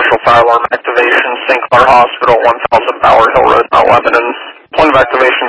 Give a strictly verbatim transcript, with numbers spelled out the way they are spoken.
initial fire alarm activation, Saint Clair Hospital, one thousand Bower Hill Road, Mount Lebanon. Point of activation.